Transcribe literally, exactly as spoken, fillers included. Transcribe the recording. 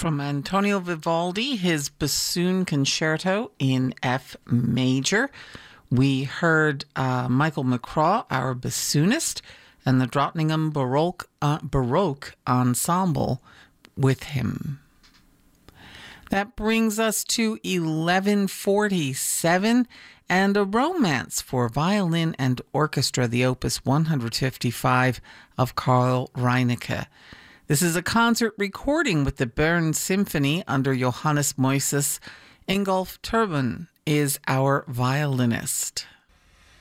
From Antonio Vivaldi, his bassoon concerto in F major. We heard uh, Michael McCraw, our bassoonist, and the Drottningham Baroque, uh, Baroque Ensemble with him. That brings us to eleven forty-seven and a romance for violin and orchestra, the Opus one fifty-five of Carl Reinecke. This is a concert recording with the Bern Symphony under Johannes Moises. Ingolf Turban is our violinist.